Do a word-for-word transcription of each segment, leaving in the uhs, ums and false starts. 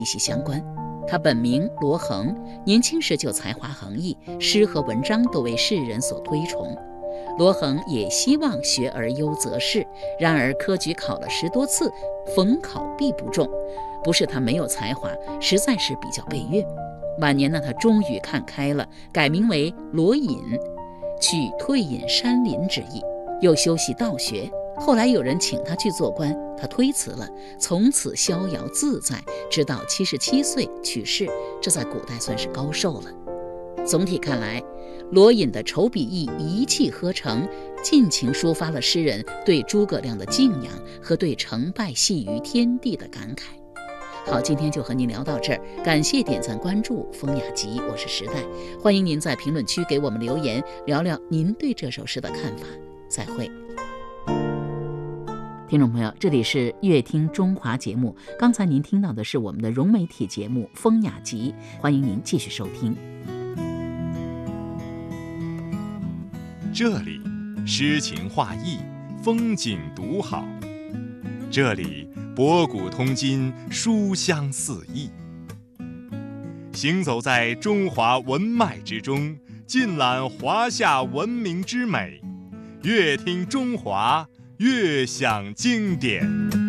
息相关。他本名罗衡，年轻时就才华横溢，诗和文章都为世人所推崇。罗衡也希望学而优则仕，然而科举考了十多次，逢考必不中。不是他没有才华，实在是比较背月。晚年呢，他终于看开了，改名为罗隐，取退隐山林之意，又修习道学。后来有人请他去做官，他推辞了，从此逍遥自在，直到七十七岁去世，这在古代算是高寿了。总体看来，罗隐的酬笔意一气呵成，尽情抒发了诗人对诸葛亮的敬仰和对成败系于天地的感慨。好，今天就和您聊到这儿，感谢点赞关注风雅集，我是时代，欢迎您在评论区给我们留言，聊聊您对这首诗的看法。再会。听众朋友，这里是乐听中华节目，刚才您听到的是我们的融媒体节目风雅集，欢迎您继续收听。 这里诗情画意，风景独好，这里博古通今，书香四溢。行走在中华文脉之中，尽览华夏文明之美，乐听中华，乐享经典。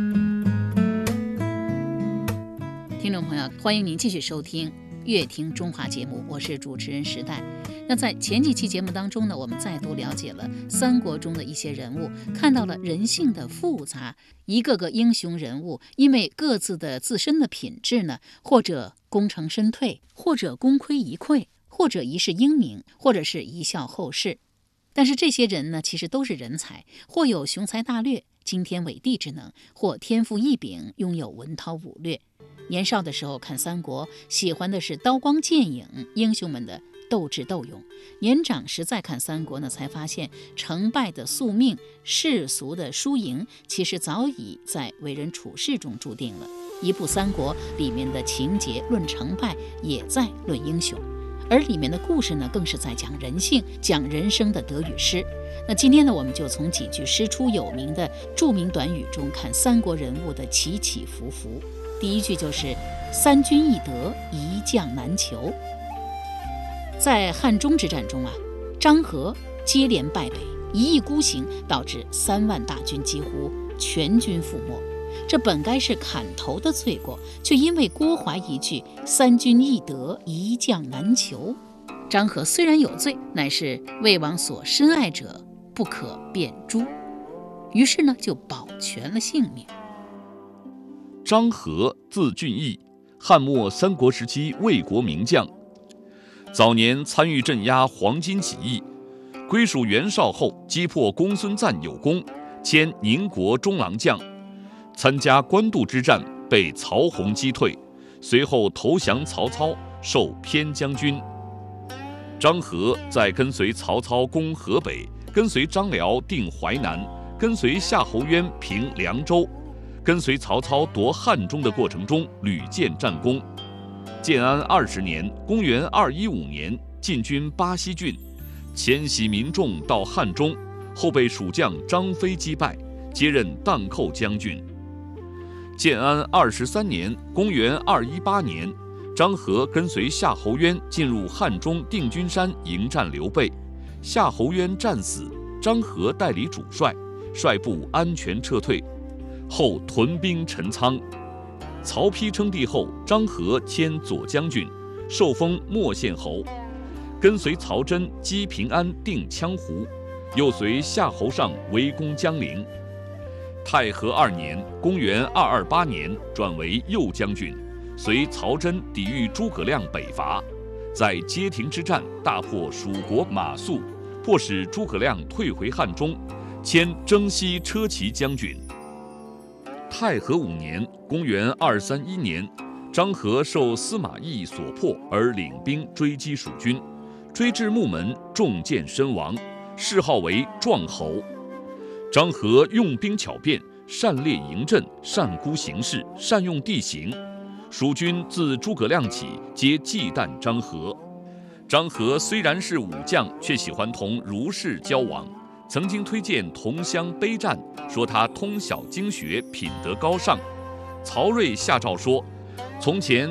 听众朋友，欢迎您继续收听乐听中华节目，我是主持人时代。那在前几期节目当中呢，我们再度了解了三国中的一些人物，看到了人性的复杂，一个个英雄人物因为各自的自身的品质呢，或者功成身退，或者功亏一篑，或者一世英名，或者是一笑后世。但是这些人呢，其实都是人才，或有雄才大略、惊天伟地之能，或天赋异禀，拥有文韬武略。年少的时候看三国，喜欢的是刀光剑影，英雄们的斗智斗勇。年长时再看三国呢，才发现成败的宿命、世俗的输赢，其实早已在为人处事中注定了。一部三国里面的情节论成败，也在论英雄。而里面的故事呢，更是在讲人性，讲人生的得与失。那今天呢，我们就从几句诗出有名的著名短语中看三国人物的起起伏伏。第一句就是三军易得，一将难求。在汉中之战中啊，张合接连败北，一意孤行，导致三万大军几乎全军覆没。这本该是砍头的罪过，却因为郭淮一句三军易得，一将难求，张合虽然有罪，乃是魏王所深爱者，不可变诛，于是呢就保全了性命。 张合字俊义，汉末三国时期魏国名将，早年参与镇压黄巾起义，归属袁绍后击破公孙瓒有功，迁宁国中郎将。参加官渡之战，被曹洪击退，随后投降曹操，授偏将军。张合在跟随曹操攻河北，跟随张辽定淮南，跟随夏侯渊平凉州，跟随曹操夺汉中的过程中屡建战功。建安二十年（公元二一五年），进军巴西郡，迁徙民众到汉中，后被蜀将张飞击败，接任荡寇将军。建安二十三年（公元二一八年），张合跟随夏侯渊进入汉中定军山迎战刘备，夏侯渊战死，张合代理主帅，率部安全撤退，后屯兵陈仓。曹丕称帝后，张合迁左将军，受封莫县侯，跟随曹真击平安定羌胡，又随夏侯尚围攻江陵。太和二年（公元二二八年）转为右将军，随曹真抵御诸葛亮北伐，在街亭之战大破蜀国马谡，迫使诸葛亮退回汉中，迁征西车骑将军。太和五年（公元二三一年），张合受司马懿所迫而领兵追击蜀军，追至木门，中箭身亡，谥号为壮侯。张合用兵巧变，善列营阵，善估形势，善用地形。蜀军自诸葛亮起，皆忌惮张合。张合虽然是武将，却喜欢同儒士交往，曾经推荐同乡卑战，说他通晓经学，品德高尚。曹睿下诏说， 从前